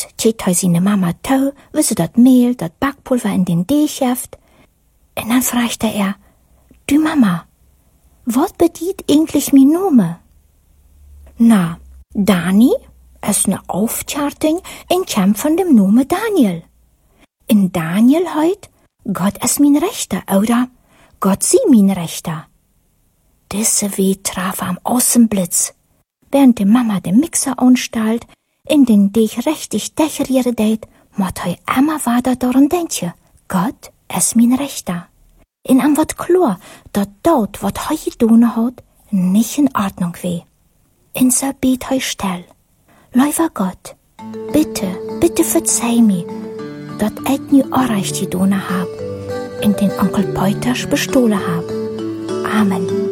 Erst geht seine Mama tau, wie sie dat Mehl, dat Backpulver in den Deeg heft. Und dann fragt er, du Mama, was bedeutet eigentlich mein Name? Na, Dani ist eine Aufcharting in Camp von dem Namen Daniel. In Daniel heut, Gott ist mein Rechter, oder Gott sie mein Rechter. Diese Weh traf am Außenblitz, während die Mama den Mixer anstalt, in den Deeg richtig decheriere deit, mot hei immer weiter daran denken, Gott ist mein Rechter. In am wat klar, dat dort, wat hei gedone hat, nicht in Ordnung weh. In so bet hei still. Lieber Gott, bitte verzeih mir, dat ich nie Unrecht gedone hab, in den Onkel Peuters bestohlen hab. Amen.